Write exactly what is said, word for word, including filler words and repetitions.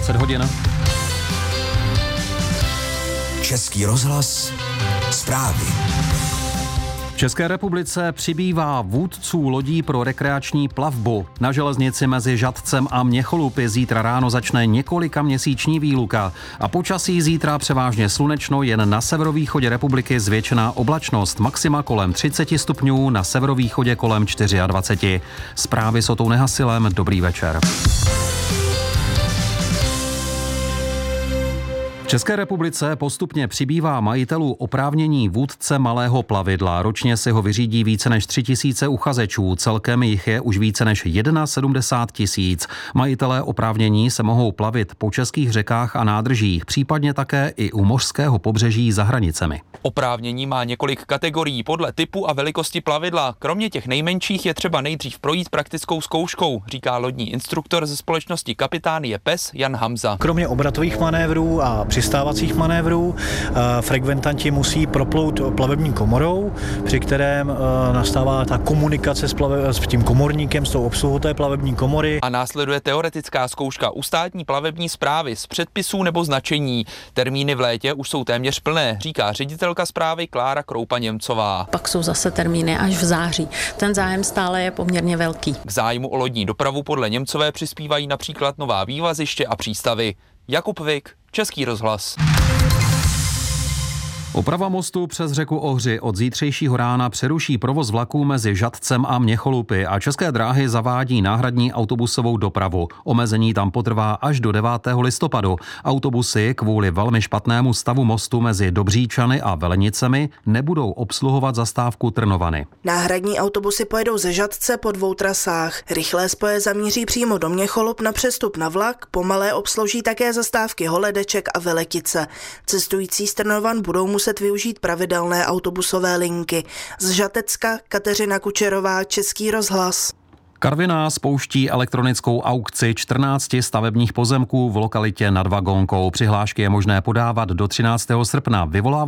dvacet hodin. Český rozhlas, zprávy. V České republice přibývá vůdců lodí pro rekreační plavbu. Na železnici mezi Žatcem a Měcholupy zítra ráno začne několika měsíční výluka a počasí zítra převážně slunečno, jen na severovýchodě republiky zvětšená oblačnost, maxima kolem třicet stupňů, na severovýchodě kolem dvacet čtyři. Zprávy s Otou Nehasilem, dobrý večer. V České republice postupně přibývá majitelů oprávnění vůdce malého plavidla. Ročně si ho vyřídí více než tři tisíce uchazečů, celkem jich je už více než sedmdesát jedna tisíc. Majitelé oprávnění se mohou plavit po českých řekách a nádržích, případně také i u mořského pobřeží za hranicemi. Oprávnění má několik kategorií podle typu a velikosti plavidla. Kromě těch nejmenších je třeba nejdřív projít praktickou zkouškou, říká lodní instruktor ze společnosti Kapitánie P E S Jan Hamza. Kromě obratových manévrů a přistávacích manévrů frekventanti musí proplout plavební komorou, při kterém nastává ta komunikace s, plave, s tím komorníkem, s tou obsluhou té plavební komory. A následuje teoretická zkouška u státní plavební správy z předpisů nebo značení. Termíny v létě už jsou téměř plné, říká ředitelka správy Klára Kroupa-Němcová. Pak jsou zase termíny až v září. Ten zájem stále je poměrně velký. K zájmu o lodní dopravu podle Němcové přispívají například nová vývaziště a přístavy. Jakub Vik, Český rozhlas. Oprava mostu přes řeku Ohři od zítřejšího rána přeruší provoz vlaků mezi Žatcem a Měcholupy a České dráhy zavádí náhradní autobusovou dopravu. Omezení tam potrvá až do devátého listopadu. Autobusy kvůli velmi špatnému stavu mostu mezi Dobříčany a Velenicemi nebudou obsluhovat zastávku Trnovany. Náhradní autobusy pojedou ze Žatce po dvou trasách. Rychlé spoje zamíří přímo do Měcholup na přestup na vlak, pomalé obslouží také zastávky Holedeček a Veletice. Cestující z Trnovan budou muset muset využít pravidelné autobusové linky. Z Žatecka Kateřina Kučerová, Český rozhlas. Karviná spouští elektronickou aukci čtrnácti stavebních pozemků v lokalitě nad Vagonkou. Přihlášky je možné podávat do třináctého srpna. Vyvolává